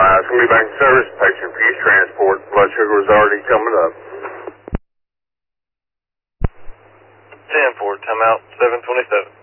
It's going to be back in service. Patient refuse transport. Blood sugar was already coming up. 10-4, timeout 727.